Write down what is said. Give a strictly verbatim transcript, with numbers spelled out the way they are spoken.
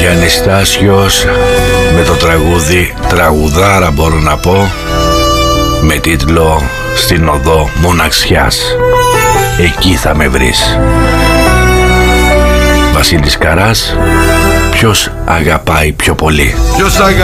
Αναστάσιος με το τραγούδι «Τραγουδάρα» μπορώ να πω, με τίτλο «Στην οδό μοναξιάς, εκεί θα με βρεις». Βασίλης Καράς, ποιος αγαπάει πιο πολύ? Ποιος αγαπάει